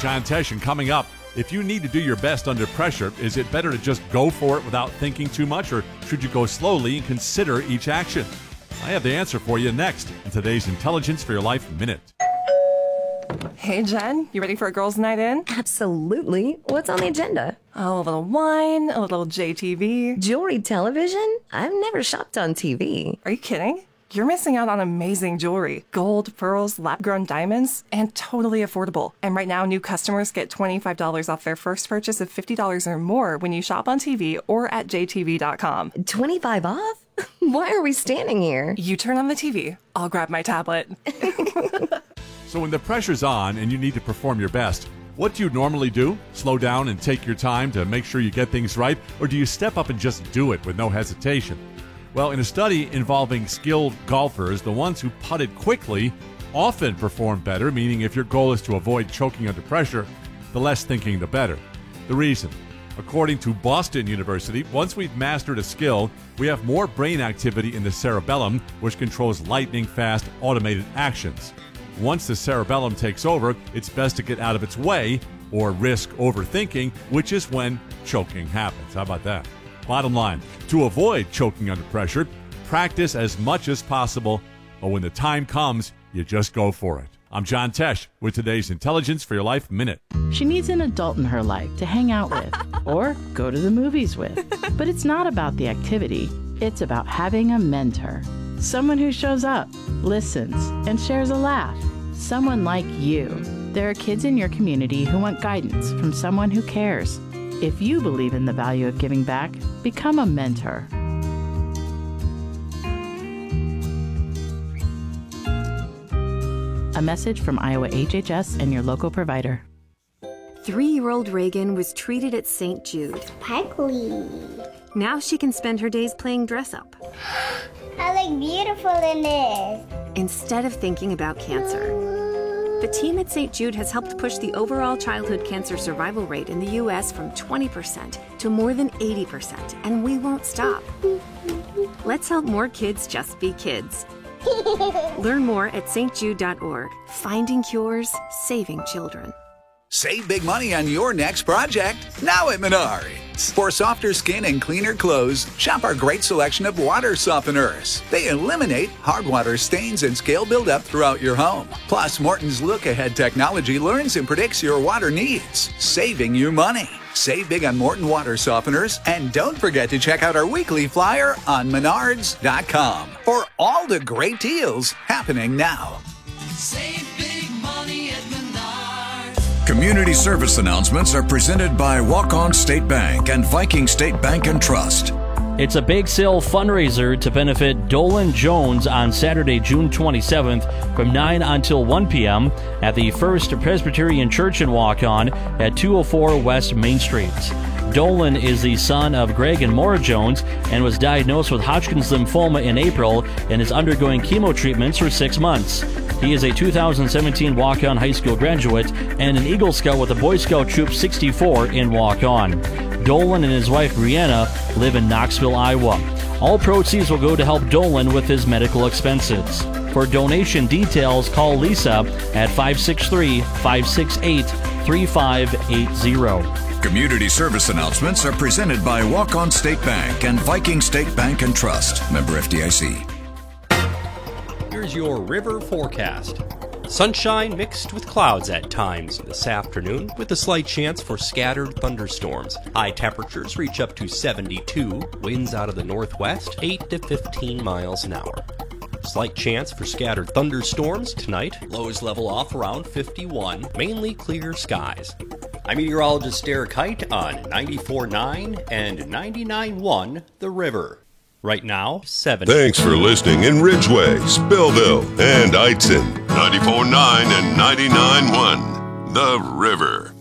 John Tesh, and coming up, if you need to do your best under pressure, is it better to just go for it without thinking too much, or should you go slowly and consider each action? I have the answer for you next in today's Intelligence for Your Life Minute. Hey, Jen, you ready for a girls' night in? Absolutely. What's on the agenda? Oh, a little wine, a little JTV. Jewelry television? I've never shopped on TV. Are you kidding? You're missing out on amazing jewelry. Gold, pearls, lab-grown diamonds, and totally affordable. And right now, new customers get $25 off their first purchase of $50 or more when you shop on TV or at jtv.com. 25 off? Why are we standing here? You turn on the TV, I'll grab my tablet. So when the pressure's on and you need to perform your best, what do you normally do? Slow down and take your time to make sure you get things right? Or do you step up and just do it with no hesitation? Well, in a study involving skilled golfers, the ones who putted quickly often perform better, meaning if your goal is to avoid choking under pressure, the less thinking the better. The reason? According to Boston University, once we've mastered a skill, we have more brain activity in the cerebellum, which controls lightning-fast automated actions. Once the cerebellum takes over, it's best to get out of its way or risk overthinking, which is when choking happens. How about that? Bottom line, to avoid choking under pressure, practice as much as possible, but when the time comes, you just go for it. I'm John Tesh with today's Intelligence for Your Life Minute. She needs an adult in her life to hang out with or go to the movies with. But it's not about the activity. It's about having a mentor. Someone who shows up, listens, and shares a laugh. Someone like you. There are kids in your community who want guidance from someone who cares. If you believe in the value of giving back, become a mentor. A message from Iowa HHS and your local provider. 3-year-old Reagan was treated at St. Jude. Sparkly. Now she can spend her days playing dress-up. I look beautiful in this. Instead of thinking about cancer. The team at St. Jude has helped push the overall childhood cancer survival rate in the U.S. from 20% to more than 80%, and we won't stop. Let's help more kids just be kids. Learn more at stjude.org. Finding cures, saving children. Save big money on your next project, now at Menards. For softer skin and cleaner clothes, shop our great selection of water softeners. They eliminate hard water stains and scale buildup throughout your home. Plus, Morton's look-ahead technology learns and predicts your water needs, saving you money. Save big on Morton water softeners, and don't forget to check out our weekly flyer on menards.com for all the great deals happening now. Save big money at Menards. Community service announcements are presented by Walk-On State Bank and Viking State Bank and Trust. It's a bake sale fundraiser to benefit Dolan Jones on Saturday, June 27th from 9 until 1 p.m. at the First Presbyterian Church in Walk-On at 204 West Main Street. Dolan is the son of Greg and Maura Jones and was diagnosed with Hodgkin's lymphoma in April and is undergoing chemo treatments for 6 months. He is a 2017 Walk-On High School graduate and an Eagle Scout with the Boy Scout Troop 64 in Walk-On. Dolan and his wife Brianna live in Knoxville, Iowa. All proceeds will go to help Dolan with his medical expenses. For donation details, call Lisa at 563-568-3580. Community service announcements are presented by Walk-On State Bank and Viking State Bank and Trust. Member FDIC. Here's your river forecast. Sunshine mixed with clouds at times this afternoon, with a slight chance for scattered thunderstorms. High temperatures reach up to 72, winds out of the northwest, 8 to 15 miles an hour. Slight chance for scattered thunderstorms tonight. Lows level off around 51, mainly clear skies. I'm meteorologist Derek Height on 94.9 and 99.1 The River. Right now, 7. Thanks for listening in Ridgeway, Spillville, and Eitzen. 94.9 and 99.1 The River.